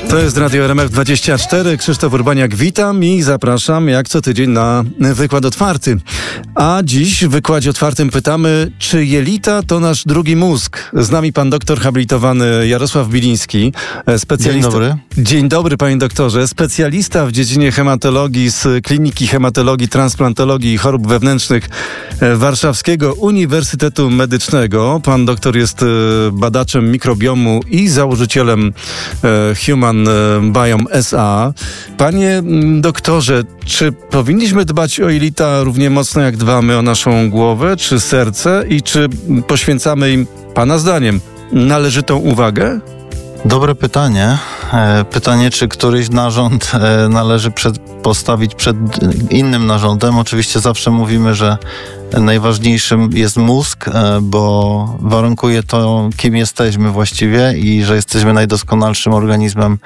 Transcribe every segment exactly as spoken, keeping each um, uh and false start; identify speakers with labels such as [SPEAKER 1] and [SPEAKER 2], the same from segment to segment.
[SPEAKER 1] To jest Radio R M F dwadzieścia cztery. Krzysztof Urbaniak, witam i zapraszam jak co tydzień na wykład otwarty. A dziś w wykładzie otwartym pytamy, czy jelita to nasz drugi mózg? Z nami pan doktor habilitowany Jarosław Biliński, specjalista...
[SPEAKER 2] Dzień dobry.
[SPEAKER 1] Dzień dobry, panie doktorze. Specjalista w dziedzinie hematologii z Kliniki Hematologii, Transplantologii i Chorób Wewnętrznych Warszawskiego Uniwersytetu Medycznego. Pan doktor jest badaczem mikrobiomu i założycielem Human Biome S A. Panie doktorze, czy powinniśmy dbać o jelita równie mocno, jak dbamy o naszą głowę czy serce i czy poświęcamy im, pana zdaniem, należytą uwagę?
[SPEAKER 2] Dobre pytanie. Pytanie, czy któryś narząd należy przed, postawić przed innym narządem. Oczywiście zawsze mówimy, że najważniejszym jest mózg, bo warunkuje to, kim jesteśmy właściwie i że jesteśmy najdoskonalszym organizmem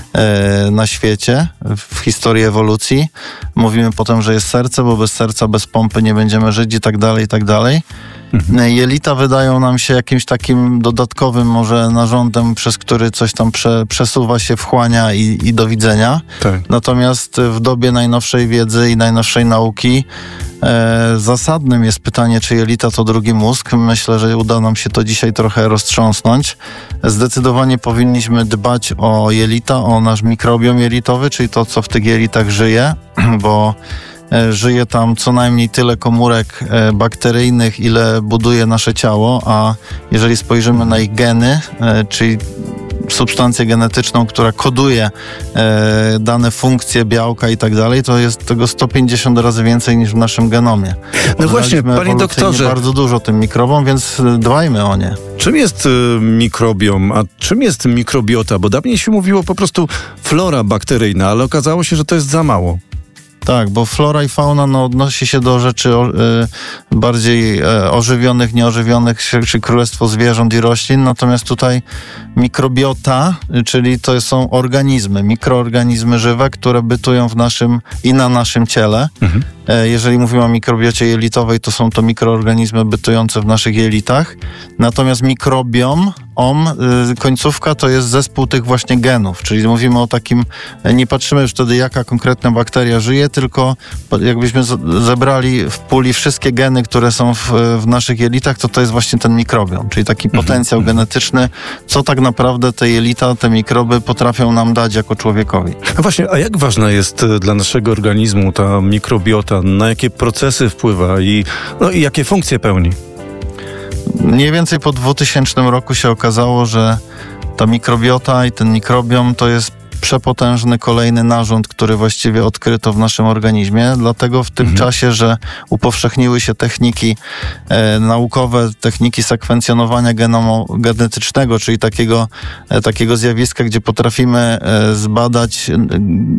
[SPEAKER 2] na świecie w historii ewolucji. Mówimy potem, że jest serce, bo bez serca, bez pompy nie będziemy żyć i tak dalej, i tak dalej. Jelita wydają nam się jakimś takim dodatkowym może narządem, przez który coś tam prze, przesuwa się, wchłania i, i do widzenia. Tak. Natomiast w dobie najnowszej wiedzy i najnowszej nauki e, zasadnym jest pytanie, czy jelita to drugi mózg. Myślę, że uda nam się to dzisiaj trochę roztrząsnąć. Zdecydowanie powinniśmy dbać o jelita, o nasz mikrobiom jelitowy, czyli to, co w tych jelitach żyje, bo żyje tam co najmniej tyle komórek bakteryjnych, ile buduje nasze ciało, a jeżeli spojrzymy na ich geny, czyli substancję genetyczną, która koduje e, dane funkcje, białka i tak dalej, to jest tego sto pięćdziesiąt razy więcej niż w naszym genomie.
[SPEAKER 1] No właśnie, panie doktorze,
[SPEAKER 2] bardzo dużo tym mikrobom, więc dbajmy o nie.
[SPEAKER 1] Czym jest y, mikrobiom, a czym jest mikrobiota? Bo dawniej się mówiło po prostu flora bakteryjna, ale okazało się, że to jest za mało.
[SPEAKER 2] Tak, bo flora i fauna no, odnosi się do rzeczy o, y, bardziej y, ożywionych, nieożywionych, czy królestwo zwierząt i roślin, natomiast tutaj mikrobiota, y, czyli to są organizmy, mikroorganizmy żywe, które bytują w naszym i na naszym ciele. Mhm. Y, jeżeli mówimy o mikrobiocie jelitowej, to są to mikroorganizmy bytujące w naszych jelitach, natomiast mikrobiom, om, y, końcówka to jest zespół tych właśnie genów, czyli mówimy o takim, nie patrzymy już wtedy, jaka konkretna bakteria żyje, tylko jakbyśmy zebrali w puli wszystkie geny, które są w, w naszych jelitach, to to jest właśnie ten mikrobiom, czyli taki potencjał genetyczny, co tak naprawdę te jelita, te mikroby potrafią nam dać jako człowiekowi.
[SPEAKER 1] No właśnie, a jak ważna jest dla naszego organizmu ta mikrobiota? Na jakie procesy wpływa i, no, i jakie funkcje pełni?
[SPEAKER 2] Mniej więcej po dwutysięcznym roku się okazało, że ta mikrobiota i ten mikrobiom to jest przepotężny kolejny narząd, który właściwie odkryto w naszym organizmie, dlatego w tym mhm. czasie, że upowszechniły się techniki e, naukowe, techniki sekwencjonowania genomu genetycznego, czyli takiego, e, takiego zjawiska, gdzie potrafimy e, zbadać e,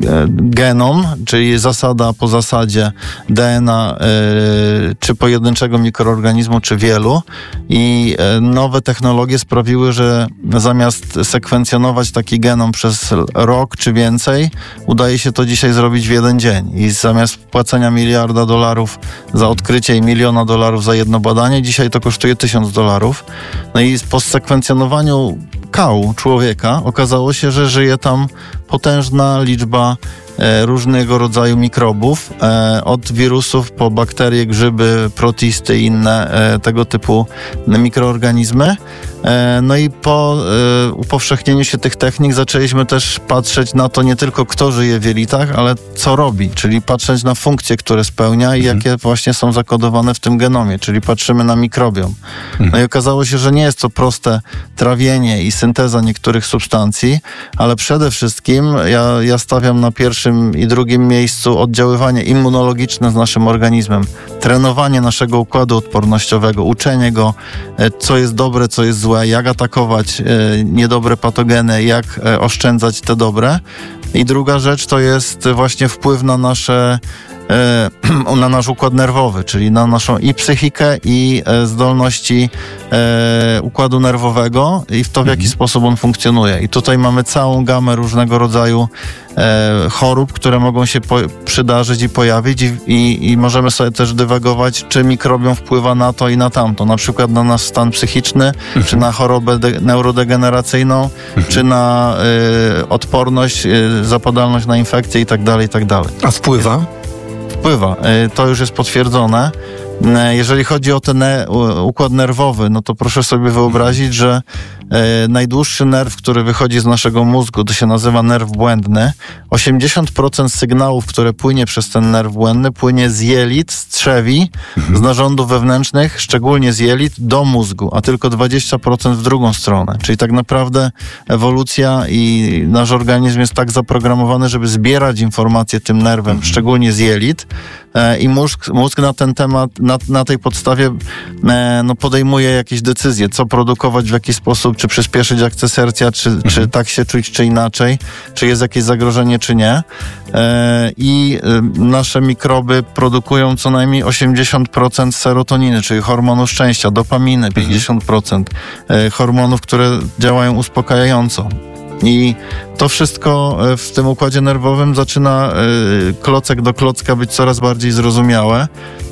[SPEAKER 2] genom, czyli zasada po zasadzie D N A e, czy pojedynczego mikroorganizmu, czy wielu i e, nowe technologie sprawiły, że zamiast sekwencjonować taki genom przez rok czy więcej, udaje się to dzisiaj zrobić w jeden dzień. I zamiast płacenia miliarda dolarów za odkrycie i miliona dolarów za jedno badanie, dzisiaj to kosztuje tysiąc dolarów. No i po sekwencjonowaniu kału człowieka okazało się, że żyje tam potężna liczba e, różnego rodzaju mikrobów, e, od wirusów po bakterie, grzyby, protisty i inne e, tego typu mikroorganizmy. E, no i po e, upowszechnieniu się tych technik zaczęliśmy też patrzeć na to nie tylko kto żyje w jelitach, ale co robi, czyli patrzeć na funkcje, które spełnia i mhm. jakie właśnie są zakodowane w tym genomie, czyli patrzymy na mikrobiom. Mhm. No i okazało się, że nie jest to proste trawienie i synteza niektórych substancji, ale przede wszystkim ja, ja stawiam na pierwszym i drugim miejscu oddziaływanie immunologiczne z naszym organizmem, trenowanie naszego układu odpornościowego, uczenie go, co jest dobre, co jest złe, jak atakować niedobre patogeny, jak oszczędzać te dobre. I druga rzecz to jest właśnie wpływ na nasze e, na nasz układ nerwowy, czyli na naszą i psychikę, i e, zdolności e, układu nerwowego i w to, w jaki mhm. sposób on funkcjonuje. I tutaj mamy całą gamę różnego rodzaju e, chorób, które mogą się po, przydarzyć i pojawić i, i, i możemy sobie też dywagować, czy mikrobiom wpływa na to i na tamto. Na przykład na nasz stan psychiczny, mhm. czy na chorobę de, neurodegeneracyjną, mhm. czy na e, odporność, e, zapadalność na infekcje i tak dalej, i tak dalej.
[SPEAKER 1] A wpływa?
[SPEAKER 2] Wpływa. To już jest potwierdzone. Jeżeli chodzi o ten układ nerwowy, no to proszę sobie wyobrazić, że e, najdłuższy nerw, który wychodzi z naszego mózgu, to się nazywa nerw błędny. osiemdziesiąt procent sygnałów, które płynie przez ten nerw błędny, płynie z jelit, z trzewi, mhm. z narządów wewnętrznych, szczególnie z jelit, do mózgu, a tylko dwadzieścia procent w drugą stronę. Czyli tak naprawdę ewolucja i nasz organizm jest tak zaprogramowany, żeby zbierać informacje tym nerwem, mhm. szczególnie z jelit, e, i mózg, mózg na ten temat, na, na tej podstawie e, no podejmuje jakieś decyzje, co produkować, w jaki sposób, czy przyspieszyć akcję serca, czy, mhm. czy tak się czuć, czy inaczej, czy jest jakieś zagrożenie, czy nie. E, I e, nasze mikroby produkują co najmniej osiemdziesiąt procent serotoniny, czyli hormonu szczęścia, dopaminy, pięćdziesiąt procent e, hormonów, które działają uspokajająco. I to wszystko w tym układzie nerwowym zaczyna y, klocek do klocka być coraz bardziej zrozumiałe,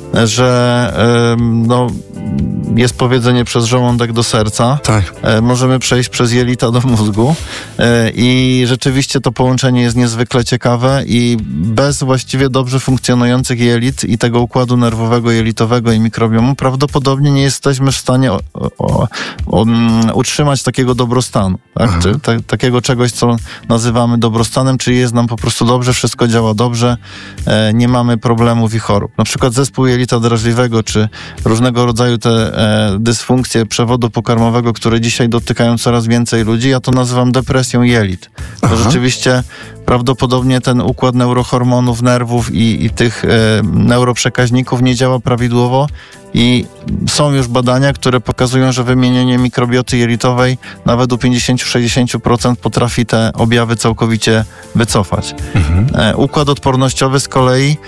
[SPEAKER 2] że y, no, jest powiedzenie przez żołądek do serca. Tak. Y, możemy przejść przez jelita do mózgu y, i rzeczywiście to połączenie jest niezwykle ciekawe i bez właściwie dobrze funkcjonujących jelit i tego układu nerwowego, jelitowego i mikrobiomu prawdopodobnie nie jesteśmy w stanie o, o, o, um, utrzymać takiego dobrostanu. Tak? Czy, ta, takiego czegoś, co nazywamy dobrostanem, czyli jest nam po prostu dobrze, wszystko działa dobrze, e, nie mamy problemów i chorób. Na przykład zespół jelita drażliwego, czy różnego rodzaju te e, dysfunkcje przewodu pokarmowego, które dzisiaj dotykają coraz więcej ludzi, ja to nazywam depresją jelit. To Aha. rzeczywiście prawdopodobnie ten układ neurohormonów, nerwów i, i tych e, neuroprzekaźników nie działa prawidłowo i są już badania, które pokazują, że wymienienie mikrobioty jelitowej nawet u pięćdziesiąt do sześćdziesięciu procent potrafi te objawy całkowicie wycofać. Mhm. E, układ odpornościowy z kolei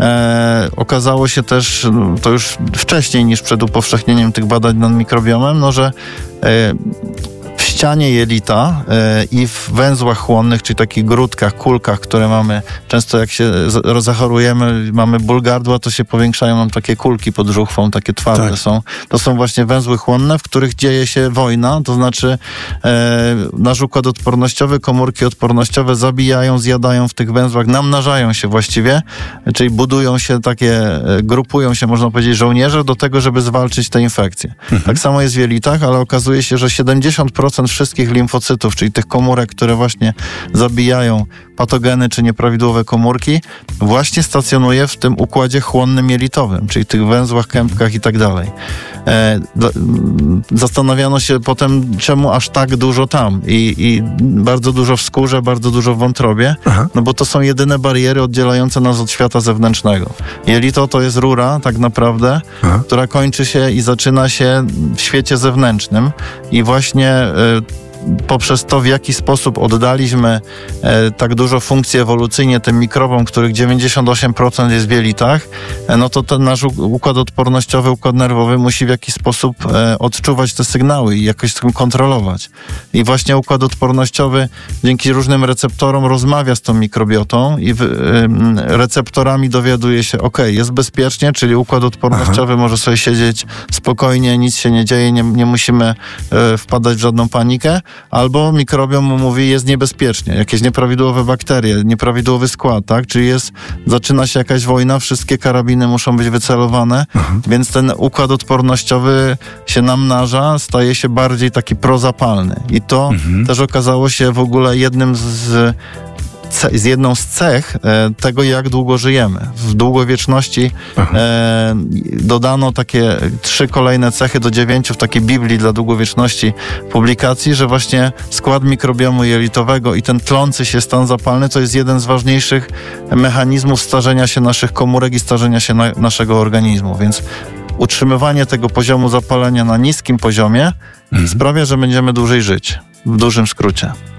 [SPEAKER 2] e, okazało się też, to już wcześniej niż przed upowszechnieniem tych badań nad mikrobiomem, no, że e, w ścianie jelita e, i w węzłach chłonnych, czyli takich grudkach, kulkach, które mamy, często jak się z, zachorujemy, mamy ból gardła, to się powiększają nam takie kulki pod żuchwą, takie twarde tak. są. To są właśnie węzły chłonne, w których dzieje się wojna, to znaczy e, nasz układ odpornościowy, komórki odpornościowe zabijają, zjadają w tych węzłach, namnażają się właściwie, czyli budują się takie, grupują się, można powiedzieć, żołnierze do tego, żeby zwalczyć te infekcje. Mhm. Tak samo jest w jelitach, ale okazuje się, że siedemdziesiąt procent wszystkich limfocytów, czyli tych komórek, które właśnie zabijają patogeny czy nieprawidłowe komórki, właśnie stacjonuje w tym układzie chłonnym jelitowym, czyli tych węzłach, kępkach i tak dalej. E, zastanawiano się potem, czemu aż tak dużo tam i, i bardzo dużo w skórze, bardzo dużo w wątrobie, Aha. no bo to są jedyne bariery oddzielające nas od świata zewnętrznego. Jelito to jest rura tak naprawdę, Aha. która kończy się i zaczyna się w świecie zewnętrznym i właśnie e, poprzez to, w jaki sposób oddaliśmy e, tak dużo funkcji ewolucyjnie tym mikrobom, których dziewięćdziesiąt osiem procent jest w jelitach, e, no to ten nasz układ odpornościowy, układ nerwowy musi w jakiś sposób e, odczuwać te sygnały i jakoś z tym kontrolować. I właśnie układ odpornościowy dzięki różnym receptorom rozmawia z tą mikrobiotą i w, e, receptorami dowiaduje się, ok, jest bezpiecznie, czyli układ odpornościowy Aha. może sobie siedzieć spokojnie, nic się nie dzieje, nie, nie musimy e, wpadać w żadną panikę, albo mikrobiom mu mówi, jest niebezpiecznie, jakieś nieprawidłowe bakterie, nieprawidłowy skład, tak? Czyli jest, zaczyna się jakaś wojna, wszystkie karabiny muszą być wycelowane, mhm. więc ten układ odpornościowy się namnaża, staje się bardziej taki prozapalny. I to mhm. też okazało się w ogóle jednym z z jedną z cech e, tego, jak długo żyjemy. W długowieczności e, dodano takie trzy kolejne cechy do dziewięciu w takiej Biblii dla długowieczności publikacji, że właśnie skład mikrobiomu jelitowego i ten tlący się stan zapalny to jest jeden z ważniejszych mechanizmów starzenia się naszych komórek i starzenia się na, naszego organizmu. Więc utrzymywanie tego poziomu zapalenia na niskim poziomie mhm. sprawia, że będziemy dłużej żyć. W dużym skrócie.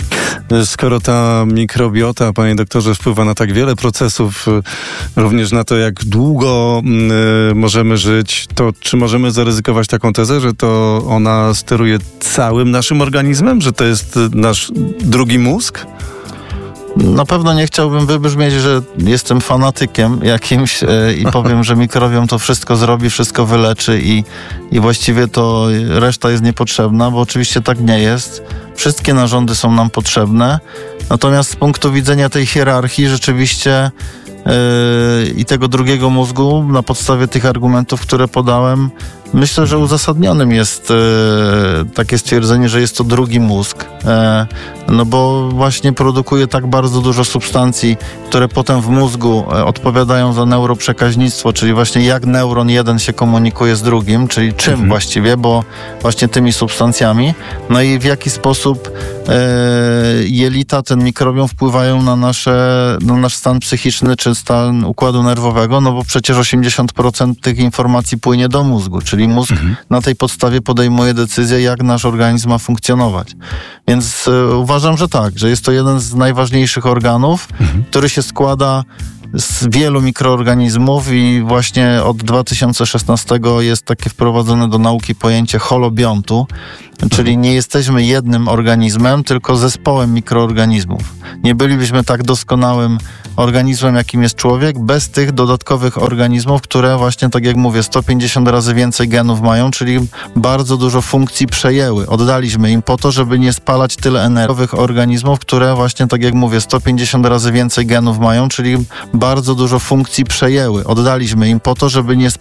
[SPEAKER 1] Skoro ta mikrobiota, panie doktorze, wpływa na tak wiele procesów, również na to, jak długo y, możemy żyć, to czy możemy zaryzykować taką tezę, że to ona steruje całym naszym organizmem, że to jest nasz drugi mózg?
[SPEAKER 2] Na pewno nie chciałbym wybrzmieć, że jestem fanatykiem jakimś e, i powiem, że mikrobiom to wszystko zrobi, wszystko wyleczy i, i właściwie to reszta jest niepotrzebna, bo oczywiście tak nie jest. Wszystkie narządy są nam potrzebne, natomiast z punktu widzenia tej hierarchii rzeczywiście yy, i tego drugiego mózgu, na podstawie tych argumentów, które podałem, myślę, że uzasadnionym jest e, takie stwierdzenie, że jest to drugi mózg, e, no bo właśnie produkuje tak bardzo dużo substancji, które potem w mózgu e, odpowiadają za neuroprzekaźnictwo, czyli właśnie jak neuron jeden się komunikuje z drugim, czyli czym mhm. właściwie, bo właśnie tymi substancjami, no i w jaki sposób e, jelita, ten mikrobiom wpływają na, nasze, na nasz stan psychiczny czy stan układu nerwowego, no bo przecież osiemdziesiąt procent tych informacji płynie do mózgu, czyli Czyli mózg mhm. na tej podstawie podejmuje decyzję, jak nasz organizm ma funkcjonować. Więc y, uważam, że tak, że jest to jeden z najważniejszych organów, mhm. który się składa z wielu mikroorganizmów i właśnie od dwa tysiące szesnastego jest takie wprowadzone do nauki pojęcie holobiontu, czyli nie jesteśmy jednym organizmem, tylko zespołem mikroorganizmów. Nie bylibyśmy tak doskonałym organizmem, jakim jest człowiek, bez tych dodatkowych organizmów, które właśnie, tak jak mówię, sto pięćdziesiąt razy więcej genów mają, czyli bardzo dużo funkcji przejęły. Oddaliśmy im po to, żeby nie spalać tyle energii organizmów, które właśnie, tak jak mówię, sto pięćdziesiąt razy więcej genów mają, czyli bardzo dużo funkcji przejęły. Oddaliśmy im po to, żeby nie